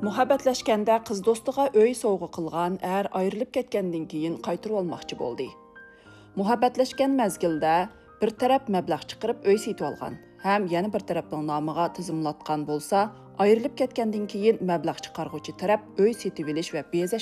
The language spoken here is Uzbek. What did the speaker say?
Muhabbatlashganda qiz do'stiga uy sovg'a qilgan ayrilib ketgandan keyin qaytarib olmoqchi bo'ldi. Muhabbatlashgan mezgilda bir taraf mablag' chiqarib uy setib olgan, ham yana bir tarafning nomiga tizimlatgan bo'lsa, ayrilib ketgandan keyin mablag' chiqarg'uvchi taraf uy setib olish va bezash